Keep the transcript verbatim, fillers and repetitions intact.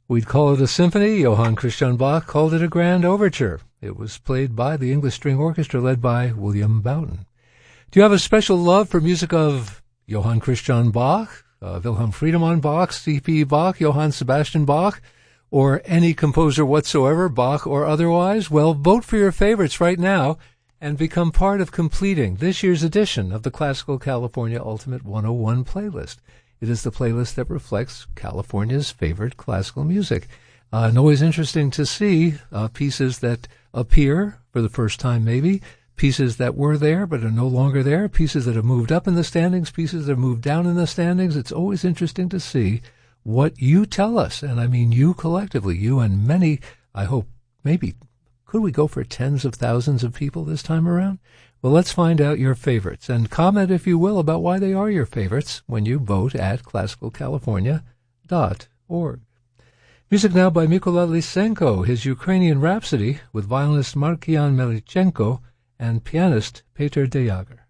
We'd call it a symphony. Johann Christian Bach called it a grand overture. It was played by the English String Orchestra led by William Boughton. Do you have a special love for music of Johann Christian Bach, uh, Wilhelm Friedemann Bach, C P Bach, Johann Sebastian Bach, or any composer whatsoever, Bach or otherwise? Well, vote for your favorites right now and become part of completing this year's edition of the Classical California Ultimate one oh one playlist. It is the playlist that reflects California's favorite classical music. Uh, and always interesting to see uh, pieces that appear for the first time maybe, pieces that were there but are no longer there, pieces that have moved up in the standings, pieces that have moved down in the standings. It's always interesting to see what you tell us, and I mean you collectively, you and many, I hope, maybe, could we go for tens of thousands of people this time around? Well, let's find out your favorites, and comment, if you will, about why they are your favorites when you vote at classical california dot org. Music now by Mykola Lysenko, his Ukrainian Rhapsody, with violinist Markian Melichenko and pianist Peter de Jager.